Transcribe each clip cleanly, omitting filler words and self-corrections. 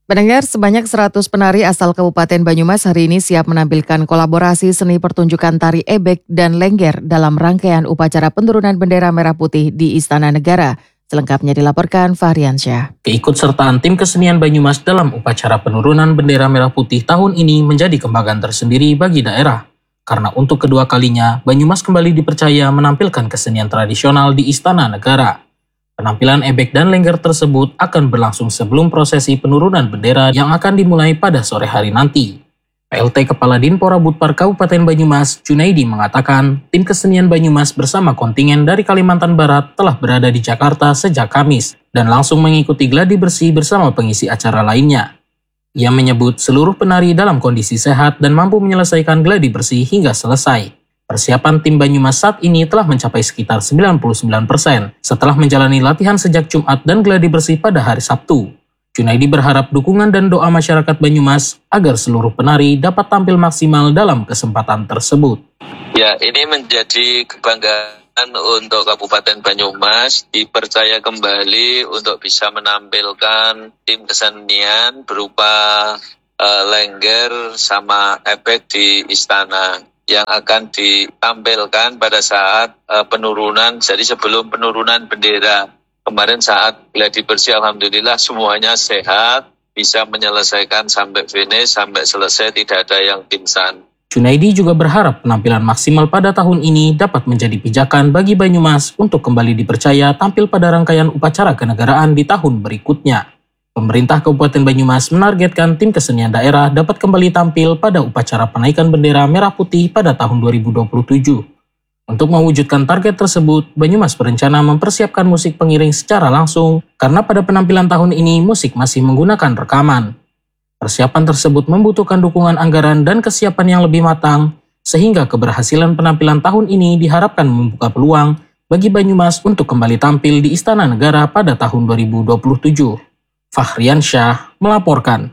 Pendengar, sebanyak 100 penari asal Kabupaten Banyumas hari ini siap menampilkan kolaborasi seni pertunjukan tari ebek dan lengger dalam rangkaian upacara penurunan bendera merah putih di Istana Negara. Selengkapnya dilaporkan Fahriansyah. Keikutsertaan tim kesenian Banyumas dalam upacara penurunan bendera merah putih tahun ini menjadi kebanggaan tersendiri bagi daerah. Karena untuk kedua kalinya, Banyumas kembali dipercaya menampilkan kesenian tradisional di Istana Negara. Penampilan ebek dan lengger tersebut akan berlangsung sebelum prosesi penurunan bendera yang akan dimulai pada sore hari nanti. PLT Kepala Dinpora Budpar Kabupaten Banyumas, Junaidi mengatakan, tim kesenian Banyumas bersama kontingen dari Kalimantan Barat telah berada di Jakarta sejak Kamis dan langsung mengikuti gladi bersih bersama pengisi acara lainnya. Ia menyebut seluruh penari dalam kondisi sehat dan mampu menyelesaikan gladi bersih hingga selesai. Persiapan tim Banyumas saat ini telah mencapai sekitar 99% setelah menjalani latihan sejak Jumat dan gladi bersih pada hari Sabtu. Junaidi berharap dukungan dan doa masyarakat Banyumas agar seluruh penari dapat tampil maksimal dalam kesempatan tersebut. Ya, ini menjadi kebanggaan untuk Kabupaten Banyumas, dipercaya kembali untuk bisa menampilkan tim kesenian berupa lengger sama ebek di istana yang akan ditampilkan pada saat penurunan, jadi sebelum penurunan bendera. Kemarin saat gladi bersih, alhamdulillah semuanya sehat, bisa menyelesaikan sampai finish, sampai selesai, tidak ada yang pingsan. Junaidi juga berharap penampilan maksimal pada tahun ini dapat menjadi pijakan bagi Banyumas untuk kembali dipercaya tampil pada rangkaian upacara kenegaraan di tahun berikutnya. Pemerintah Kabupaten Banyumas menargetkan tim kesenian daerah dapat kembali tampil pada upacara penaikan bendera merah putih pada tahun 2027. Untuk mewujudkan target tersebut, Banyumas berencana mempersiapkan musik pengiring secara langsung karena pada penampilan tahun ini musik masih menggunakan rekaman. Persiapan tersebut membutuhkan dukungan anggaran dan kesiapan yang lebih matang, sehingga keberhasilan penampilan tahun ini diharapkan membuka peluang bagi Banyumas untuk kembali tampil di Istana Negara pada tahun 2027. Fahriansyah melaporkan.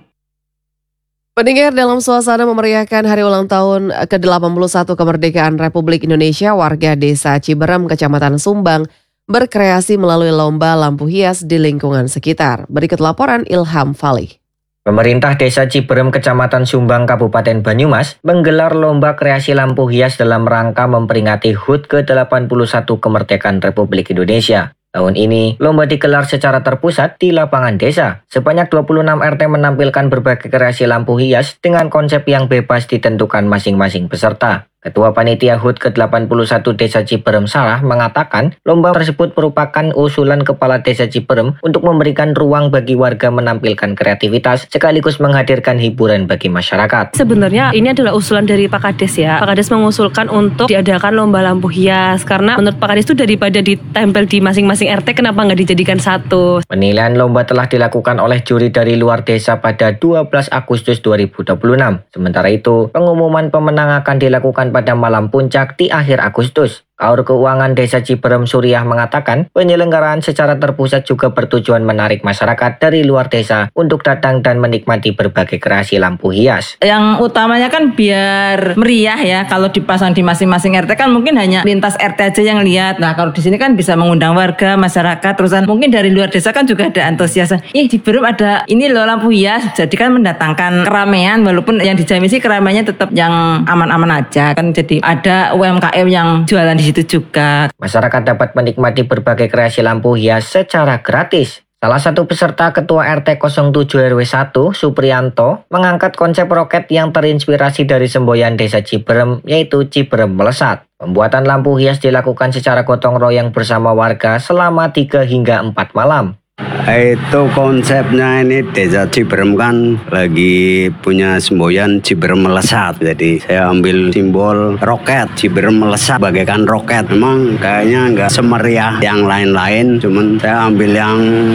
Pendengar, dalam suasana memeriahkan hari ulang tahun ke-81 kemerdekaan Republik Indonesia, warga desa Ciberem, Kecamatan Sumbang, berkreasi melalui lomba lampu hias di lingkungan sekitar. Berikut laporan Ilham Falih. Pemerintah Desa Ciberem, Kecamatan Sumbang, Kabupaten Banyumas, menggelar lomba kreasi lampu hias dalam rangka memperingati HUT ke-81 kemerdekaan Republik Indonesia. Tahun ini, lomba digelar secara terpusat di lapangan desa. Sebanyak 26 RT menampilkan berbagai kreasi lampu hias dengan konsep yang bebas ditentukan masing-masing peserta. Ketua Panitia HUT ke-81 Desa Ciberem Salah mengatakan lomba tersebut merupakan usulan Kepala Desa Ciberem untuk memberikan ruang bagi warga menampilkan kreativitas sekaligus menghadirkan hiburan bagi masyarakat. Sebenarnya ini adalah usulan dari Pak Kades ya. Pak Kades mengusulkan untuk diadakan lomba lampu hias karena menurut Pak Kades itu daripada ditempel di masing-masing RT, kenapa nggak dijadikan satu? Penilaian lomba telah dilakukan oleh juri dari luar desa pada 12 Agustus 2026. Sementara itu, pengumuman pemenang akan dilakukan pada malam puncak di akhir Agustus. Kaur Keuangan Desa Ciberem Suriah mengatakan penyelenggaraan secara terpusat juga bertujuan menarik masyarakat dari luar desa untuk datang dan menikmati berbagai kreasi lampu hias. Yang utamanya kan biar meriah ya, kalau dipasang di masing-masing RT kan mungkin hanya lintas RT aja yang lihat. Nah kalau di sini kan bisa mengundang warga, masyarakat, terusan mungkin dari luar desa kan juga ada antusias. Ciberem ada ini loh lampu hias, jadi kan mendatangkan keramaian walaupun yang dijamin sih keramaiannya tetap yang aman-aman aja kan. Jadi ada UMKM yang jualan di situ juga. Masyarakat dapat menikmati berbagai kreasi lampu hias secara gratis. Salah satu peserta Ketua RT 07 RW 1, Supriyanto, mengangkat konsep roket yang terinspirasi dari semboyan Desa Ciberem, yaitu Ciberem Melesat. Pembuatan lampu hias dilakukan secara gotong royong bersama warga selama 3 hingga 4 malam. Itu konsepnya ini Desa Ciberem kan lagi punya semboyan Ciberem Melesat. Jadi saya ambil simbol roket, Ciberem Melesat bagaikan roket. Memang kayaknya nggak semeriah yang lain-lain, cuman saya ambil yang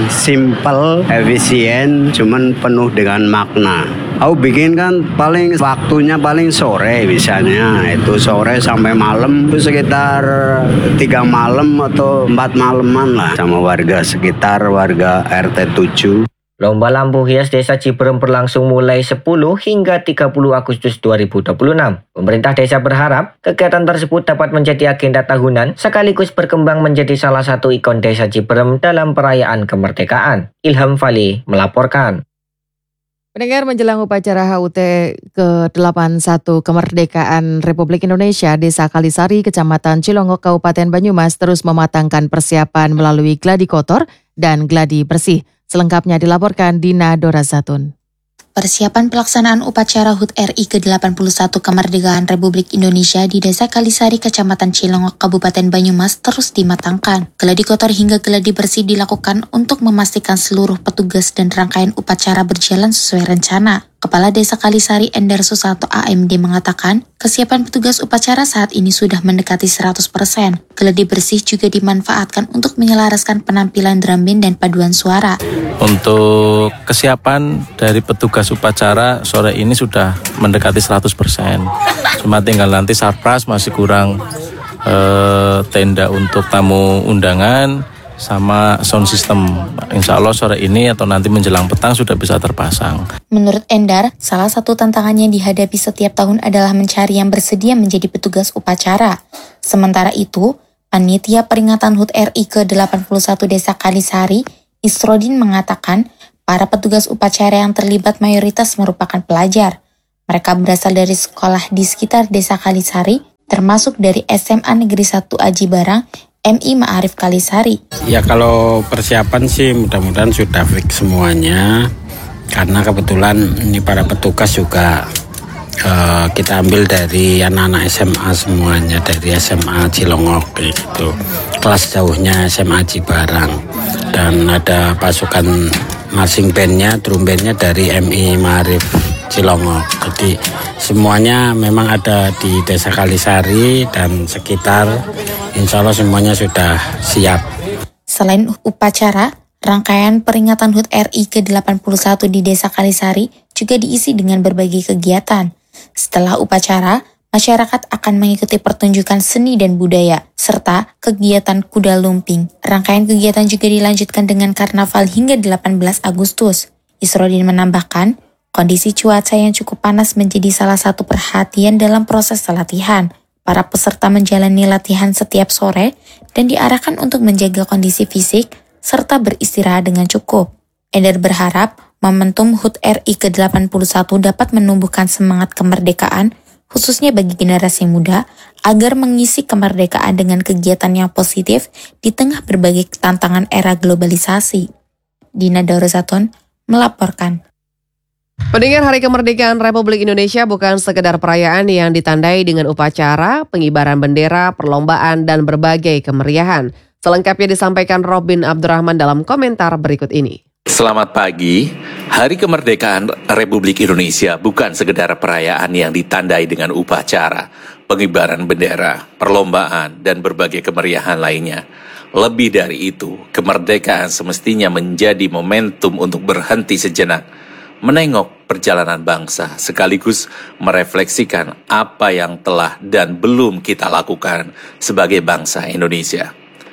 simple, efisien, cuman penuh dengan makna. Aku bikin kan paling waktunya paling sore misalnya, itu sore sampai malam, itu sekitar 3 malam atau 4 malaman lah sama warga sekitar, warga RT 7. Lomba lampu hias Desa Ciberem berlangsung mulai 10 hingga 30 Agustus 2026. Pemerintah desa berharap kegiatan tersebut dapat menjadi agenda tahunan sekaligus berkembang menjadi salah satu ikon Desa Ciberem dalam perayaan kemerdekaan. Ilham Falih melaporkan. Pendengar, menjelang upacara HUT ke-81 Kemerdekaan Republik Indonesia, Desa Kalisari, Kecamatan Cilongok, Kabupaten Banyumas terus mematangkan persiapan melalui gladi kotor dan gladi bersih. Selengkapnya dilaporkan Dina Dorazatun. Persiapan pelaksanaan upacara HUT RI ke-81 Kemerdekaan Republik Indonesia di Desa Kalisari, Kecamatan Cilongok, Kabupaten Banyumas terus dimatangkan. Gladi kotor hingga gladi bersih dilakukan untuk memastikan seluruh petugas dan rangkaian upacara berjalan sesuai rencana. Kepala Desa Kalisari Endar Susanto AMD mengatakan, kesiapan petugas upacara saat ini sudah mendekati 100%. Gladi bersih juga dimanfaatkan untuk menyelaraskan penampilan drum band dan paduan suara. Untuk kesiapan dari petugas upacara sore ini sudah mendekati 100%. Cuma tinggal nanti sarpras masih kurang tenda untuk tamu undangan sama sound system. Insya Allah sore ini atau nanti menjelang petang sudah bisa terpasang. Menurut Endar, salah satu tantangan yang dihadapi setiap tahun adalah mencari yang bersedia menjadi petugas upacara. Sementara itu, Panitia Peringatan HUT RI ke-81 Desa Kalisari, Isrodin mengatakan, para petugas upacara yang terlibat mayoritas merupakan pelajar. Mereka berasal dari sekolah di sekitar Desa Kalisari, termasuk dari SMA Negeri 1 Aji Barang, MI Ma'arif Kalisari. Ya kalau persiapan sih mudah-mudahan sudah fix semuanya. Karena kebetulan ini para petugas juga kita ambil dari anak-anak SMA semuanya. Dari SMA Cilongok gitu. Kelas jauhnya SMA Aji Barang. Dan ada pasukan marching bandnya, drum bandnya dari MI Ma'arif Cilongok. Jadi semuanya memang ada di Desa Kalisari dan sekitar. Insya Allah semuanya sudah siap. Selain upacara, rangkaian peringatan HUT RI ke-81 di Desa Kalisari juga diisi dengan berbagai kegiatan. Setelah upacara, masyarakat akan mengikuti pertunjukan seni dan budaya, serta kegiatan kuda lumping. Rangkaian kegiatan juga dilanjutkan dengan karnaval hingga 18 Agustus. Isrodin menambahkan, kondisi cuaca yang cukup panas menjadi salah satu perhatian dalam proses latihan. Para peserta menjalani latihan setiap sore dan diarahkan untuk menjaga kondisi fisik serta beristirahat dengan cukup. Endar berharap momentum HUT RI ke-81 dapat menumbuhkan semangat kemerdekaan, khususnya bagi generasi muda, agar mengisi kemerdekaan dengan kegiatan yang positif di tengah berbagai tantangan era globalisasi. Dina Dorazatun melaporkan. Pendengar, Hari Kemerdekaan Republik Indonesia bukan sekedar perayaan yang ditandai dengan upacara, pengibaran bendera, perlombaan, dan berbagai kemeriahan. Selengkapnya disampaikan Robin Abdurrahman dalam komentar berikut ini. Selamat pagi. Hari Kemerdekaan Republik Indonesia bukan sekedar perayaan yang ditandai dengan upacara, pengibaran bendera, perlombaan, dan berbagai kemeriahan lainnya. Lebih dari itu, kemerdekaan semestinya menjadi momentum untuk berhenti sejenak, menengok perjalanan bangsa sekaligus merefleksikan apa yang telah dan belum kita lakukan sebagai bangsa Indonesia.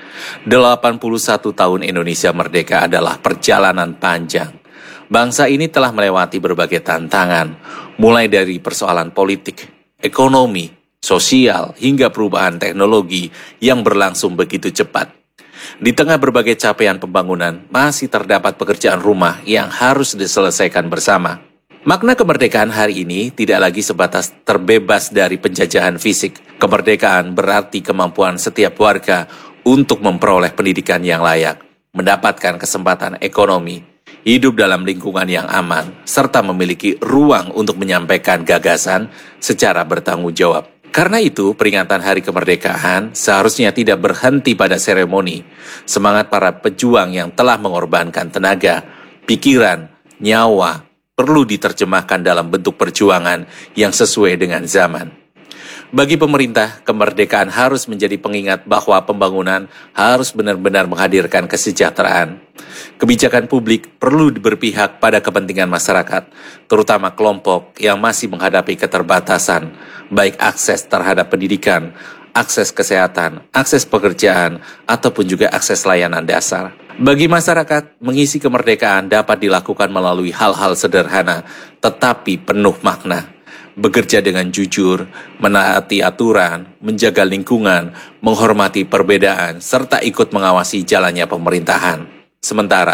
81 tahun Indonesia merdeka adalah perjalanan panjang. Bangsa ini telah melewati berbagai tantangan, mulai dari persoalan politik, ekonomi, sosial, hingga perubahan teknologi yang berlangsung begitu cepat. Di tengah berbagai capaian pembangunan, masih terdapat pekerjaan rumah yang harus diselesaikan bersama. Makna kemerdekaan hari ini tidak lagi sebatas terbebas dari penjajahan fisik. Kemerdekaan berarti kemampuan setiap warga untuk memperoleh pendidikan yang layak, mendapatkan kesempatan ekonomi, hidup dalam lingkungan yang aman, serta memiliki ruang untuk menyampaikan gagasan secara bertanggung jawab. Karena itu, peringatan Hari Kemerdekaan seharusnya tidak berhenti pada seremoni. Semangat para pejuang yang telah mengorbankan tenaga, pikiran, nyawa, perlu diterjemahkan dalam bentuk perjuangan yang sesuai dengan zaman. Bagi pemerintah, kemerdekaan harus menjadi pengingat bahwa pembangunan harus benar-benar menghadirkan kesejahteraan. Kebijakan publik perlu berpihak pada kepentingan masyarakat, terutama kelompok yang masih menghadapi keterbatasan, baik akses terhadap pendidikan, akses kesehatan, akses pekerjaan, ataupun juga akses layanan dasar. Bagi masyarakat, mengisi kemerdekaan dapat dilakukan melalui hal-hal sederhana, tetapi penuh makna. Bekerja dengan jujur, menaati aturan, menjaga lingkungan, menghormati perbedaan, serta ikut mengawasi jalannya pemerintahan. Sementara,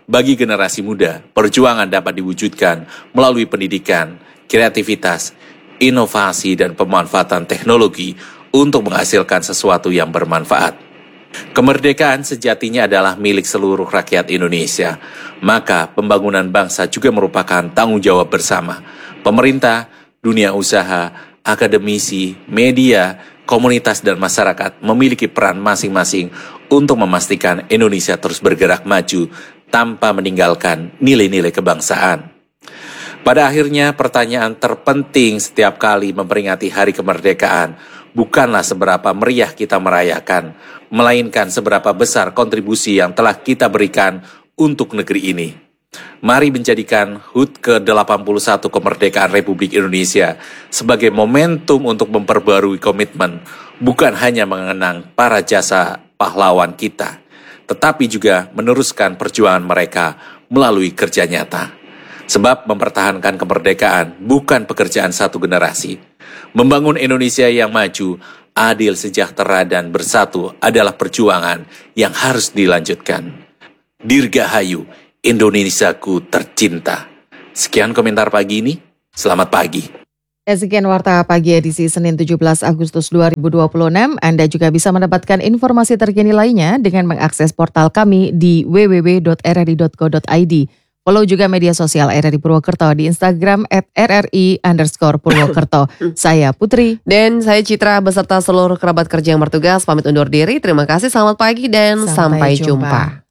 Bagi generasi muda, perjuangan dapat diwujudkan melalui pendidikan, kreativitas, inovasi, dan pemanfaatan teknologi untuk menghasilkan sesuatu yang bermanfaat. Kemerdekaan sejatinya adalah milik seluruh rakyat Indonesia, maka pembangunan bangsa juga merupakan tanggung jawab bersama. Pemerintah, dunia usaha, akademisi, media, komunitas, dan masyarakat memiliki peran masing-masing untuk memastikan Indonesia terus bergerak maju tanpa meninggalkan nilai-nilai kebangsaan. Pada akhirnya, pertanyaan terpenting setiap kali memperingati Hari Kemerdekaan bukanlah seberapa meriah kita merayakan, melainkan seberapa besar kontribusi yang telah kita berikan untuk negeri ini. Mari menjadikan HUT ke-81 kemerdekaan Republik Indonesia sebagai momentum untuk memperbarui komitmen, bukan hanya mengenang para jasa pahlawan kita, tetapi juga meneruskan perjuangan mereka melalui kerja nyata. Sebab mempertahankan kemerdekaan bukan pekerjaan satu generasi. Membangun Indonesia yang maju, adil, sejahtera, dan bersatu adalah perjuangan yang harus dilanjutkan. Dirgahayu, Indonesiaku tercinta. Sekian komentar pagi ini, selamat pagi. Sekian Warta Pagi edisi Senin 17 Agustus 2026. Anda juga bisa mendapatkan informasi terkini lainnya dengan mengakses portal kami di www.rri.co.id. Follow juga media sosial RRI Purwokerto di Instagram @RRI_Purwokerto. Saya Putri. Dan saya Citra beserta seluruh kerabat kerja yang bertugas pamit undur diri. Terima kasih, selamat pagi dan sampai jumpa.